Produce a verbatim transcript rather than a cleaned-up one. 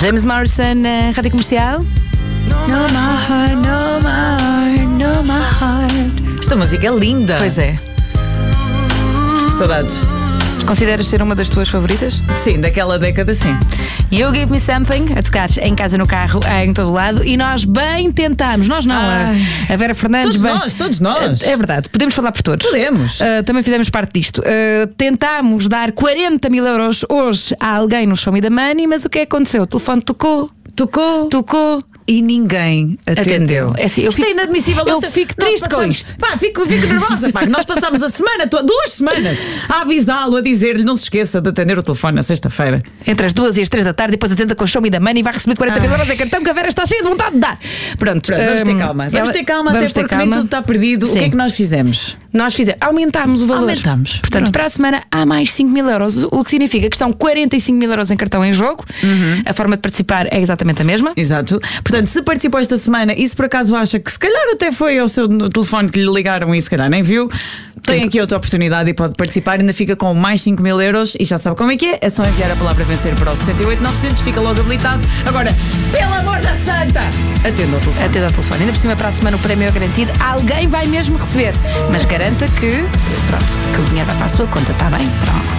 James Morrison na Rádio Comercial. No my heart, no my heart, no my heart. Esta música é linda. Pois é. Saudades. Consideras ser uma das tuas favoritas? Sim, daquela década, sim. You Give Me Something, a tocar em casa, no carro, em todo lado. E nós bem tentámos, nós não, a, a Vera Fernandes. Todos bem, nós, todos nós. É verdade, podemos falar por todos. Podemos. Uh, também fizemos parte disto. Uh, tentámos dar quarenta mil euros hoje a alguém no Show Me the Money, mas o que é que aconteceu? O telefone tocou, Tocou. tocou. E ninguém atendeu. Atendeu. É assim, eu isto fico, é inadmissível. Eu Nós, fico nós triste passamos, com isto. Pá, fico, fico nervosa. Pá, nós passámos a semana, toda, duas semanas, a avisá-lo, a dizer-lhe: não se esqueça de atender o telefone na sexta-feira. Entre as duas e as três da tarde, depois atenta com o Show Me the Money e vai receber quarenta mil euros em cartão, que a Vera está cheia de vontade de dar. Pronto, Pronto, vamos ter hum, calma. Vamos ela- ter calma, vamos até ter porque calma. nem tudo está perdido. Sim. O que é que nós fizemos? Nós fizemos, aumentámos o valor. Aumentámos. Portanto, Pronto. para a semana há mais cinco mil euros, o que significa que estão quarenta e cinco mil euros em cartão em jogo. Uhum. A forma de participar é exatamente a mesma. Exato. Portanto, se participou esta semana e se por acaso acha que se calhar até foi ao seu telefone que lhe ligaram e se calhar nem viu, tem aqui outra oportunidade e pode participar. Ainda fica com mais cinco mil euros e já sabe como é que é. É só enviar a palavra vencer para o sessenta e oito novecentos, fica logo habilitado. Agora, pelo amor da santa, atenda ao telefone. Até ao telefone. Ainda por cima, para a semana o prémio é garantido. Alguém vai mesmo receber. Mas garanta que, pronto, que o dinheiro vai para a sua conta, está bem? Pronto.